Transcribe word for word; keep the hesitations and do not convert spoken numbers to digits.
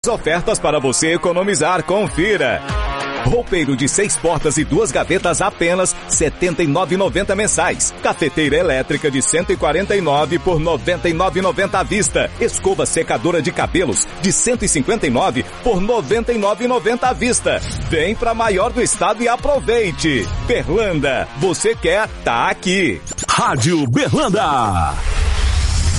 Ofertas para você economizar, confira. Roupeiro de seis portas e duas gavetas apenas setenta e nove reais e noventa centavos mensais. Cafeteira elétrica de cento e quarenta e nove por noventa e nove reais e noventa centavos à vista. Escova secadora de cabelos de cento e cinquenta e nove por noventa e nove reais e noventa centavos à vista. Vem pra maior do estado e aproveite. Berlanda, você quer, tá aqui. Rádio Berlanda.